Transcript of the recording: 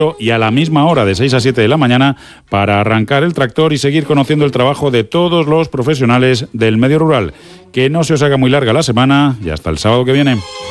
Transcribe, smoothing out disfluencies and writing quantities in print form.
y a la misma hora, de 6 a 7 de la mañana, para arrancar el tractor y seguir conociendo el trabajo de todos los profesionales del medio rural. Que no se os haga muy larga la semana y hasta el sábado que viene.